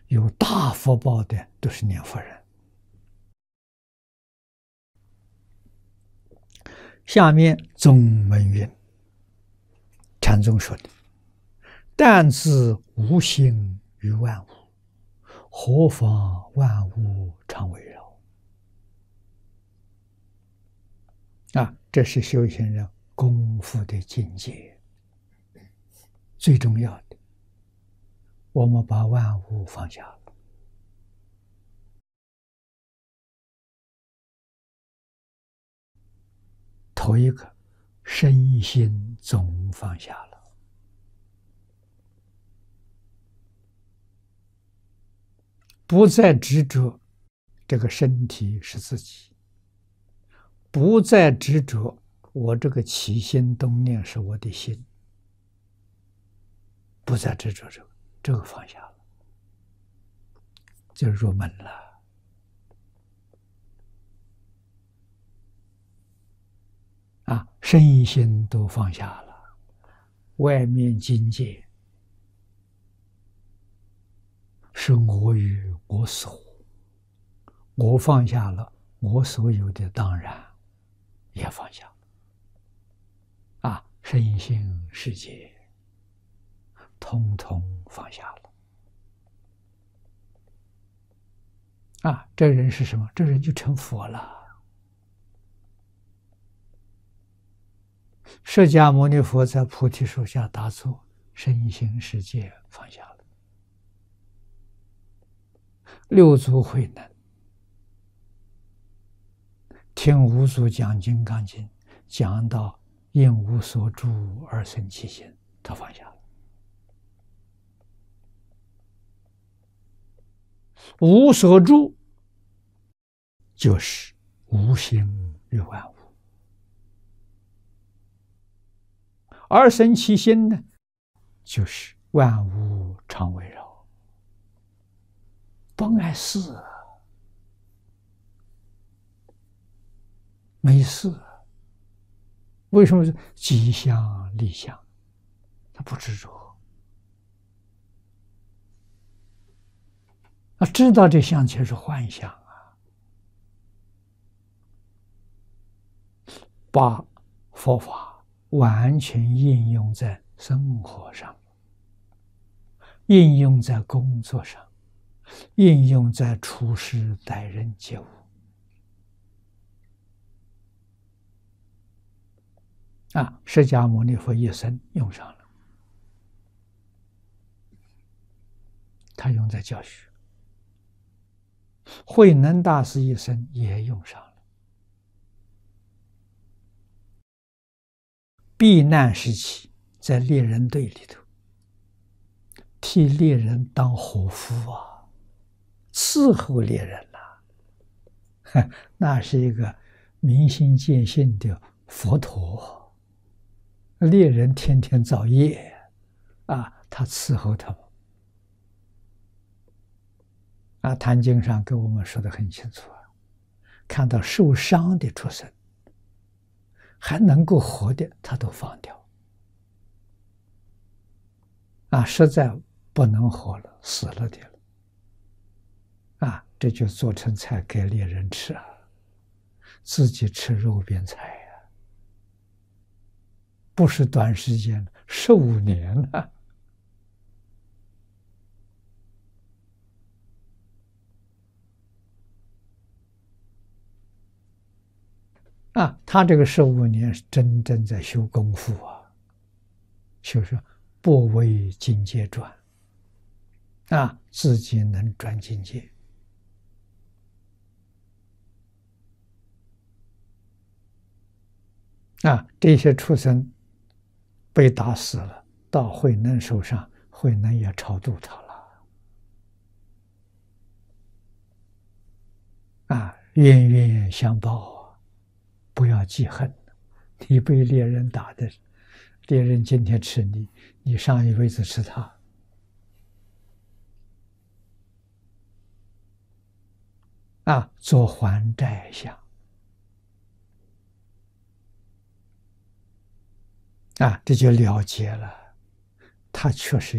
有大福报的都是念佛人。下面宗门云，禅宗说的：“但自无心于万物，何妨万物常围绕？”这是修行人功夫的境界。最重要的，我们把万物放下了。头一个，身心总放下了，不再执着这个身体是自己，不再执着我这个起心动念是我的心，不再执着这个放下了，就入门了。身心都放下了，外面境界是我与我所，我放下了，我所有的当然也放下了。身心世界统统放下了。这人是什么？这人就成佛了。释迦牟尼佛在菩提树下打坐，身心世界放下了。六祖慧能听五祖讲《金刚经》，讲到因无所住而生其心，他放下了。无所住就是无心于万物，而生其心呢，就是万物常围绕，不碍事，没事。为什么是吉祥利祥？他不执着。知道这相全是幻象把佛法完全应用在生活上，应用在工作上，应用在处事待人接物。释迦牟尼佛一生用上了，他用在教学；慧能大师一生也用上了。避难时期，在猎人队里头，替猎人当伙夫伺候猎人那是一个明心见性的佛陀。猎人天天造业他伺候他们。坛经上给我们说得很清楚看到受伤的畜生还能够活的，他都放掉。实在不能活了，死了的了，这就做成菜给猎人吃自己吃肉边菜不是短时间，15年了。他这个15年是真正在修功夫就是不为境界转自己能转境界。这些畜生被打死了，到慧能手上，慧能也超度他了。冤冤相报不要记恨。你被猎人打的，猎人今天吃你，你上一辈子吃他。做还债相。这就了解了，他确实